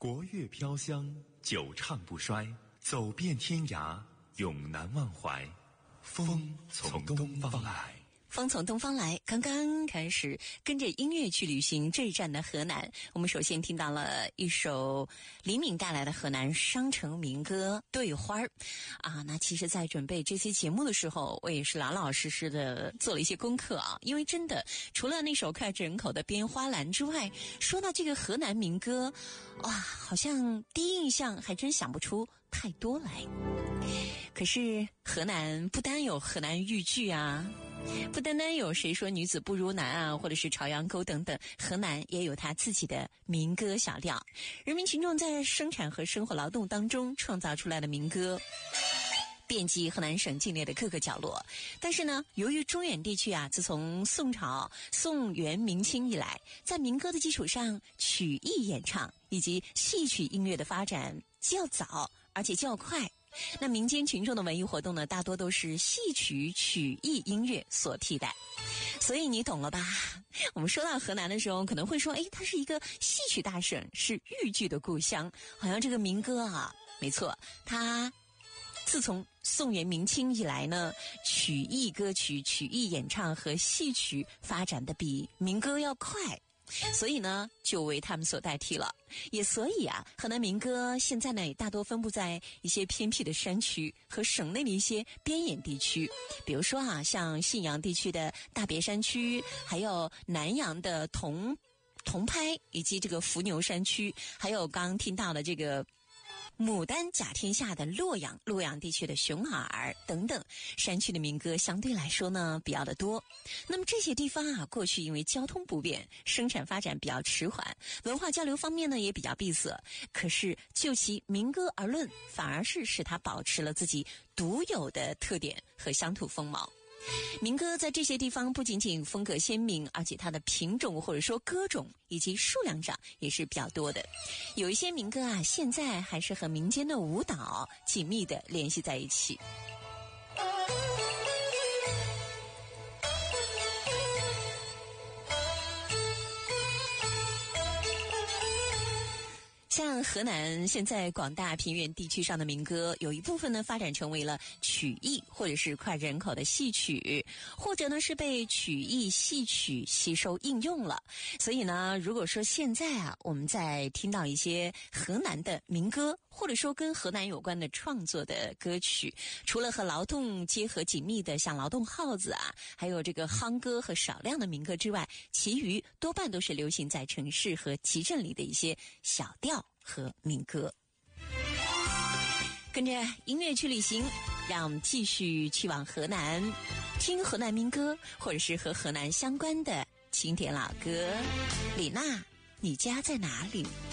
国乐飘香，久唱不衰，走遍天涯，永难忘怀。风从东方来。 风从东方来，刚刚开始跟着音乐去旅行这一站的河南。我们首先听到了一首李敏带来的河南商城民歌《对花儿》啊。那其实在准备这期节目的时候，我也是老老实实的做了一些功课啊，因为真的除了那首脍炙人口的《编花篮》之外，说到这个河南民歌，哇，好像第一印象还真想不出太多来。可是河南不单有河南豫剧啊，不单单有谁说女子不如男啊，或者是朝阳沟等等，河南也有它自己的民歌小调，人民群众在生产和生活劳动当中创造出来的民歌，遍及河南省境内的各个角落。但是呢，由于中原地区啊，自从宋朝、宋元明清以来，在民歌的基础上，曲艺演唱以及戏曲音乐的发展较早而且较快。那民间群众的文艺活动呢，大多都是戏曲曲艺音乐所替代。所以你懂了吧？我们说到河南的时候，可能会说，它是一个戏曲大省，是豫剧的故乡。好像这个民歌啊，没错，它自从宋元明清以来呢，曲艺歌曲、曲艺演唱和戏曲发展的比民歌要快，所以呢就为他们所代替了。也所以啊，河南民歌现在呢也大多分布在一些偏僻的山区和省内的一些边远地区，比如说啊，像信阳地区的大别山区，还有南阳的铜拍，以及这个伏牛山区，还有刚刚听到的这个牡丹甲天下的洛阳地区的熊耳等等山区的民歌相对来说呢比较的多。那么这些地方啊，过去因为交通不便，生产发展比较迟缓，文化交流方面呢也比较闭塞，可是就其民歌而论，反而是使它保持了自己独有的特点和乡土风貌。民歌在这些地方不仅仅风格鲜明，而且它的品种或者说歌种以及数量上也是比较多的。有一些民歌啊，现在还是和民间的舞蹈紧密的联系在一起。像河南现在广大平原地区上的民歌，有一部分呢发展成为了曲艺或者是脍炙人口的戏曲，或者呢是被曲艺戏曲吸收应用了。所以呢，如果说现在啊，我们在听到一些河南的民歌，或者说跟河南有关的创作的歌曲，除了和劳动结合紧密的像劳动号子啊，还有这个夯歌和少量的民歌之外，其余多半都是流行在城市和集镇里的一些小调和民歌。跟着音乐去旅行，让我们继续去往河南，听河南民歌，或者是和河南相关的经典老歌。李娜，你家在哪里？